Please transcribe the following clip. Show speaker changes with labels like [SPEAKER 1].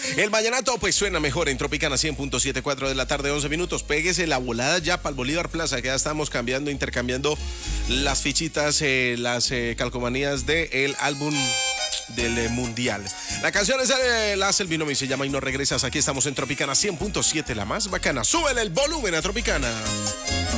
[SPEAKER 1] El vallenato pues suena mejor en Tropicana 100.7, 4 de la tarde, 11 minutos. Péguese la volada ya para el Bolívar Plaza, que ya estamos intercambiando las fichitas, las calcomanías del álbum del Mundial. La canción es de la hace el binomio y se llama Y no regresas. Aquí estamos en Tropicana 100.7, la más bacana. Súbele el volumen a Tropicana.